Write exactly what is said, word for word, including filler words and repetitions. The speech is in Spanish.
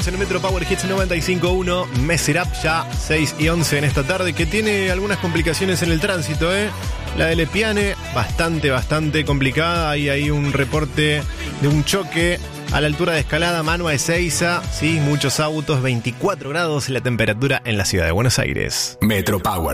En Metro Power Hits noventa y cinco punto uno, Mess It Up, ya seis y once en esta tarde, que tiene algunas complicaciones en el tránsito, ¿eh? La de Lepiane, bastante, bastante complicada. Hay ahí un reporte de un choque a la altura de Escalada, mano a Ezeiza. Sí, muchos autos, veinticuatro grados la temperatura en la ciudad de Buenos Aires. Metro Power.